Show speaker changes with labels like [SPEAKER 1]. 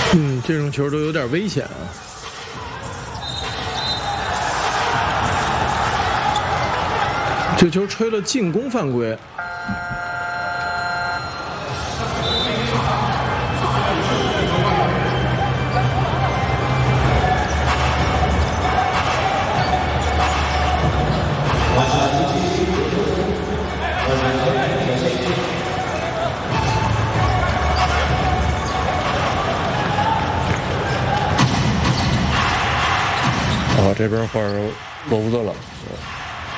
[SPEAKER 1] 这种球都有点危险啊。这球吹了进攻犯规。
[SPEAKER 2] 这边换上罗福德了。